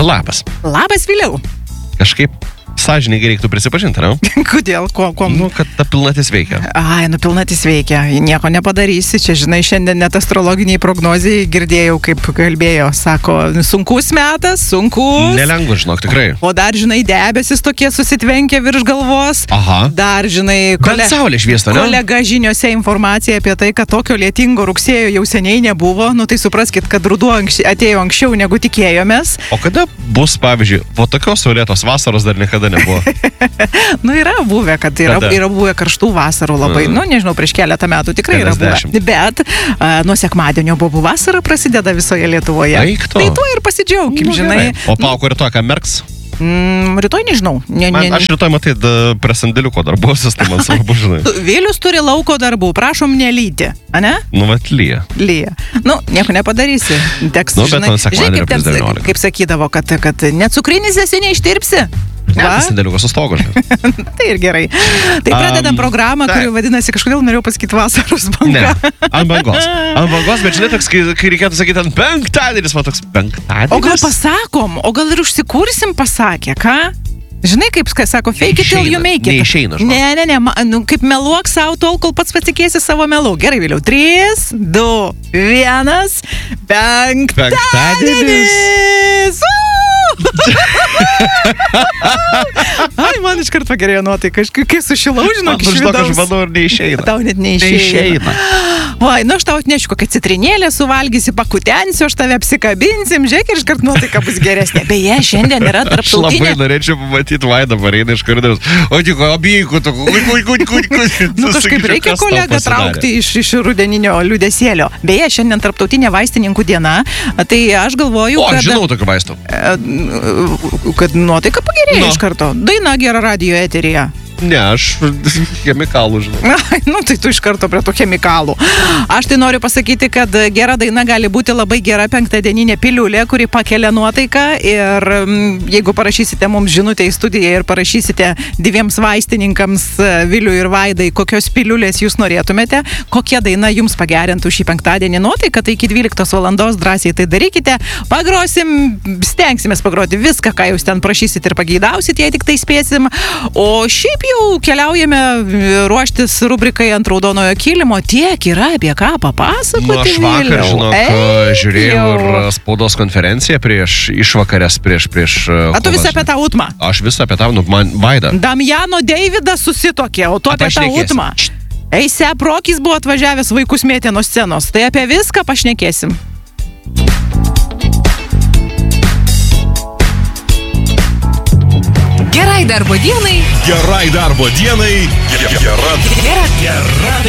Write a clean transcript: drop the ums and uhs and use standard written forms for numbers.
Labas. Labas, Viliau. Kažkaip sąžiningai reiktų prisipažinti, ne? Kodėl? Nu, kad ta pilnatis veikia. Ai, pilnatis veikia. Nieko nepadarysi. Čia, žinai, šiandien net astrologiniai prognozijai girdėjau, kaip kalbėjo. Sako, sunkus metas, sunkus. Nelengva, žinok, tikrai. O dar, žinai, debesis tokie susitvenkia virš galvos. Aha. Dar, žinai, Bet saulė šviesta, ne? Kolega žiniuose informacija apie tai, kad tokio lietingo rugsėjo jau seniai nebuvo. Nu, tai supraskit, kad ruduo atėjo anksčiau, negu tikėjomės. O kada bus, pavyzdžiui, po tokios saulėtos vasaros dar niekada nebuvo? Nu, yra buvę, kad yra buvę karštų vasarų labai. Nu, nežinau, prieš keletą metų tikrai yra buvę. Bet nuo sekmadienio bobų vasara prasideda visoje Lietuvoje. Tai tuo ir pasidžiaugim, žinai. O pauko ir to, ką merks? Rytoj nežinau. Aš rytoj matai prie sandėliuko darbuosios, tai man svarbu, žinai. Vilius turi lauko darbų, prašom nelyti, ane? Nu, vat lyja. Lyja. Nu, nieko nepadarysi. Teks, nu, bet man sekmadienio plus 19. Kaip sakydavo, kad net cukrinis esi neištirpsi. Ne, sandėliukas su stogu, žinai. Tai ir gerai. Tai pradedam programą, kuri vadinasi, kažkodėl norėjau pasakyti vasaros banga. Ne, ant bangos. Ant bangos, bet žinai, toks, kai reikėtų sakyti ant penktadienis, man toks penktadienis. O gal pasakom, o gal ir užsikursim pasakė, ką? Žinai, kaip sako, fake it till you make it. Neišeina, žinai. Ne, kaip meluok savo tol, kol pats patikėsi savo melu. Gerai, Vėliau. 3, 2, 1. Penktadienis! Ai, man iškart pagerėjo nuotaika. Kai sušilau, žinok, iš vidaus. Aš manau, ir neišeina. Tau net neišeina. Vai, nu aš tau atnešiu kokią citrinėlę, suvalgysi, pakutensiu, aš tave apsikabinsim, žiūrėk, ir iškart nuotaika bus geresnė. Beje, šiandien yra tarptautinė. Aš labai norėčiau pamatyti Vaidą Mareiną iš koridoriaus. O tik, abiejų, nu kažkaip reikia kolegą traukti iš rudeninio liūdesėlio. Beje, šiandien tarptautinė vaistininkų diena, tai aš galvoju, kad... O, aš žinau tokių vaistų. Kad nuotaika pagerėjo iš karto. Daina gera radijo eteryje. Ne, aš chemikalų žinau. Nu, tai tu iš karto prie tų chemikalų. Aš tai noriu pasakyti, kad gera daina gali būti labai gera penktadieninė piliulė, kuri pakelia nuotaiką. Ir jeigu parašysite mums žinutę į studiją ir parašysite dviems vaistininkams, Viliui ir Vaidai, kokios piliulės jūs norėtumėte, kokia daina jums pagerintų šį penktadienį nuotaiką, tai iki 12 valandos drąsiai tai darykite. Pagrosim, stengsimės pagroti viską, ką jūs ten prašysit ir pageidausit, jei tik tai spėsim. O šiaip jau keliaujame ruoštis rubrikai ant raudonojo kilimo. Tiek yra apie ką papasakoti. Nu, aš vakar, žinok, žiūrėjau ir spaudos konferenciją išvakarės prieš A tu visą apie tą Utmą? Aš visą apie tą, man Vaida. Damjano Deividas susitokė, o tu apie tą Utmą. Eise Prokis buvo atvažiavęs vaikus mėtė nuo scenos. Tai apie viską pašnekėsim. Gerai darbo dienai. Gerai darbo dienai. Gera